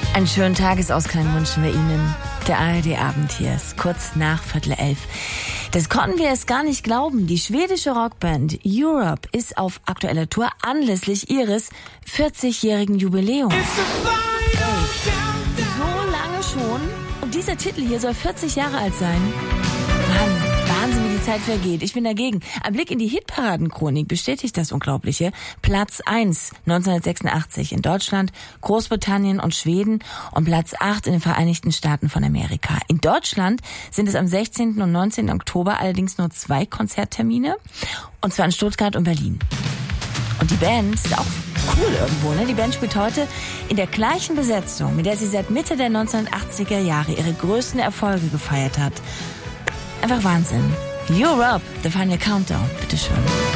Einen schönen Tagesausklang wünschen wir Ihnen. Der ARD-Abend hier ist kurz nach 11:15. Das konnten wir es gar nicht glauben. Die schwedische Rockband Europe ist auf aktueller Tour anlässlich ihres 40-jährigen Jubiläums. So lange schon? Und dieser Titel hier soll 40 Jahre alt sein? Mann, Wahnsinn, wie die Zeit vergeht. Ich bin dagegen. Ein Blick in die Hitparadenchronik bestätigt das Unglaubliche. Platz 1 1986 in Deutschland, Großbritannien und Schweden und Platz 8 in den Vereinigten Staaten von Amerika. In Deutschland sind es am 16. und 19. Oktober allerdings nur 2 Konzerttermine, und zwar in Stuttgart und Berlin. Und die Band ist auch cool irgendwo, ne? Die Band spielt heute in der gleichen Besetzung, mit der sie seit Mitte der 1980er Jahre ihre größten Erfolge gefeiert hat. Einfach Wahnsinn. Europe, The Final Countdown. Bitteschön.